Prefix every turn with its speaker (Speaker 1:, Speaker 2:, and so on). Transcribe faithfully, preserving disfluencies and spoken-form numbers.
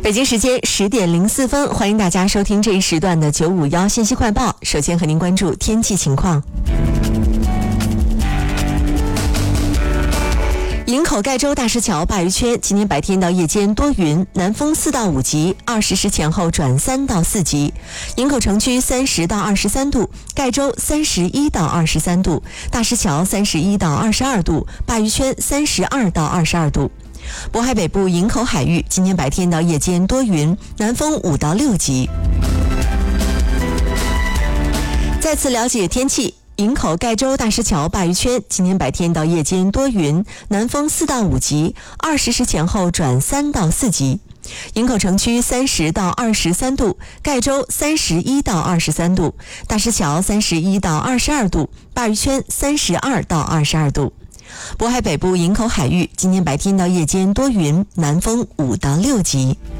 Speaker 1: 北京时间十点零四分，欢迎大家收听这一时段的九五一信息快报。首先和您关注天气情况。营口盖州大石桥鲅鱼圈今天白天到夜间多云，南风四到五级，二十时前后转三到四级。营口城区三十到二十三度，盖州三十一到二十三度，大石桥三十一到二十二度，鲅鱼圈三十二到二十二度。渤海北部营口海域今天白天到夜间多云，南风五到六级。再次了解天气。营口盖州大石桥鲅鱼圈今天白天到夜间多云，南风四到五级，二十时前后转三到四级。营口城区三十到二十三度，盖州三十一到二十三度，大石桥三十一到二十二度，鲅鱼圈三十二到二十二度。渤海北部营口海域今天白天到夜间多云，南风五到六级。